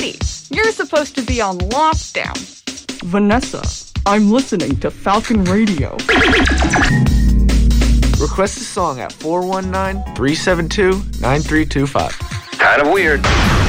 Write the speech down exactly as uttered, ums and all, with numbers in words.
Cody, you're supposed to be on lockdown. Vanessa, I'm listening to Falcon Radio. Request a song at four one nine, three seven two, nine three two five. Kind of weird.